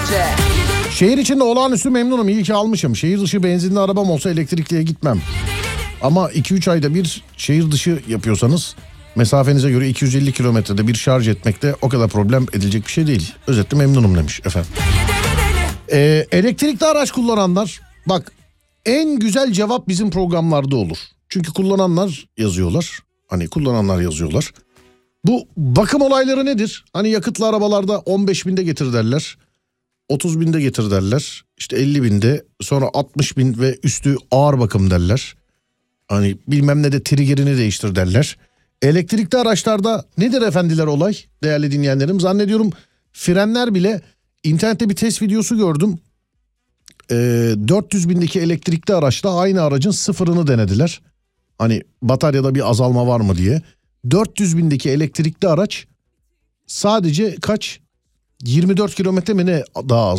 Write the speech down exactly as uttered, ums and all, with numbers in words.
gece. Şehir içinde olağanüstü memnunum. İyi ki almışım. Şehir dışı benzinli arabam olsa elektrikliye gitmem. Ama iki üç ayda bir şehir dışı yapıyorsanız mesafenize göre iki yüz elli kilometrede bir şarj etmekte o kadar problem edilecek bir şey değil. Özetle memnunum demiş efendim. Ee, elektrikli araç kullananlar, bak, en güzel cevap bizim programlarda olur. Çünkü kullananlar yazıyorlar. Hani kullananlar yazıyorlar. Bu bakım olayları nedir? Hani yakıtlı arabalarda on beş binde getir derler. otuz binde getir derler. İşte elli binde, sonra altmış bin ve üstü ağır bakım derler. Hani bilmem ne de triggerini değiştir derler. Elektrikli araçlarda nedir efendiler olay değerli dinleyenlerim? Zannediyorum frenler bile, internette bir test videosu gördüm. Ee, dört yüz bindeki elektrikli araçta aynı aracın sıfırını denediler. Hani bataryada bir azalma var mı diye. dört yüz bindeki elektrikli araç sadece kaç? yirmi dört kilometre mi ne daha az